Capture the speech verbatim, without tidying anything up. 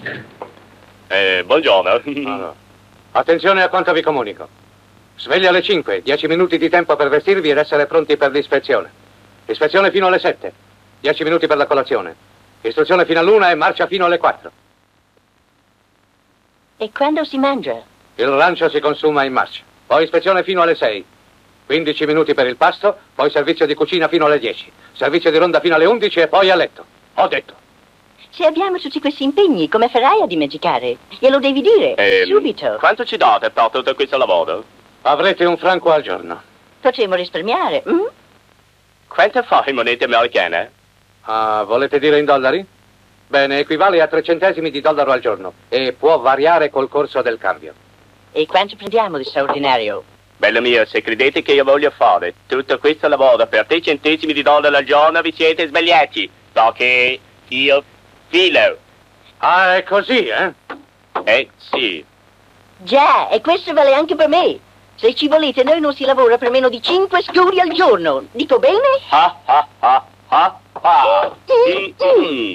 Eh, buongiorno. Allora. Attenzione a quanto vi comunico. Sveglia alle cinque, dieci minuti di tempo per vestirvi ed essere pronti per l'ispezione. Ispezione fino alle sette, dieci minuti per la colazione. Istruzione fino all'una e marcia fino alle quattro. E quando si mangia? Il rancio si consuma in marcia. Poi ispezione fino alle sei. quindici minuti per il pasto, poi servizio di cucina fino alle dieci. Servizio di ronda fino alle undici e poi a letto. Ho detto. Se abbiamo tutti questi impegni, come farai a dimenticare? Glielo devi dire, Eh, subito. Quanto ci date per tutto questo lavoro? Avrete un franco al giorno. Potremmo risparmiare, hm? Quanto fa in monete americane? Ah, volete dire in dollari? Bene, equivale a tre centesimi di dollaro al giorno e può variare col corso del cambio. E quanto prendiamo di straordinario? Bello mio, se credete che io voglio fare tutto questo lavoro per tre centesimi di dollaro al giorno, vi siete sbagliati. Perché io filo. Ah, è così, eh? Eh, sì. Già, e questo vale anche per me. Se ci volete, noi non si lavora per meno di cinque scuri al giorno. Dico bene? Ha ha ha ha ha. Mm, mm.